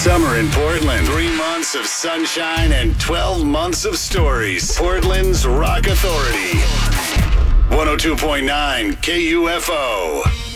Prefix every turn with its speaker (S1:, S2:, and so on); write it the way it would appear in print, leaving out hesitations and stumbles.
S1: summer in Portland. 3 months of sunshine and 12 months of stories. Portland's Rock Authority. 102.9 KUFO.